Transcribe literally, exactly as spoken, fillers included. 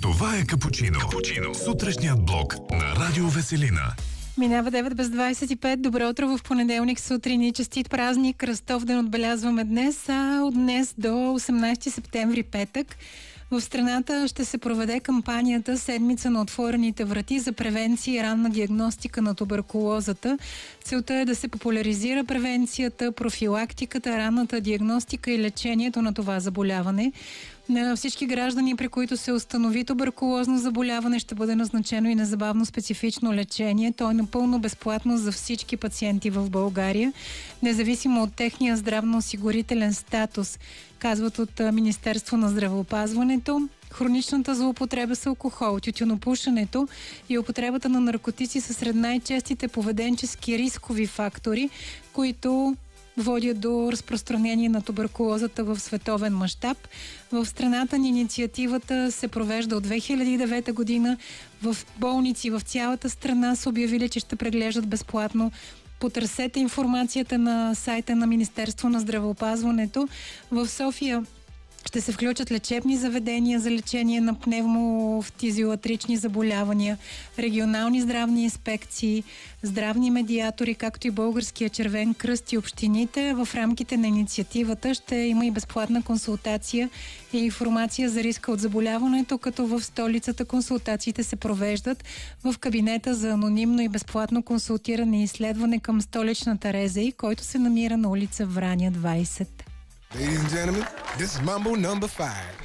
Това е Капучино. Капучино. Сутрешният блок на Радио Веселина. Минава девет без двадесет и пет. Добро утро в понеделник сутрин и честит празник. Кръстов ден отбелязваме днес, а от днес до осемнадесети септември, петък, в страната ще се проведе кампанията Седмица на отворените врати за превенция и ранна диагностика на туберкулозата. Целта е да се популяризира превенцията, профилактиката, ранната диагностика и лечението на това заболяване. На всички граждани, при които се установи туберкулозно заболяване, ще бъде назначено и незабавно специфично лечение. То е напълно безплатно за всички пациенти в България, независимо от техния здравноосигурителен статус, казват от Министерство на здравеопазването. Хроничната злоупотреба с алкохол, тютюнопушенето и употребата на наркотици са сред най-честите поведенчески рискови фактори, които водят до разпространение на туберкулозата в световен мащаб. В страната ни инициативата се провежда от две хиляди и девета година. В болници в цялата страна са обявили, че ще преглеждат безплатно. Потърсете информацията на сайта на Министерство на здравеопазването. В София ще се включат лечебни заведения за лечение на пневмофтизиатрични заболявания, регионални здравни инспекции, здравни медиатори, както и Българския червен кръст и общините. В рамките на инициативата ще има и безплатна консултация и информация за риска от заболяването, като в столицата консултациите се провеждат в кабинета за анонимно и безплатно консултиране и изследване към столичната РЗИ, който се намира на улица Враня двадесет. Ladies and gentlemen, this is Mambo number five.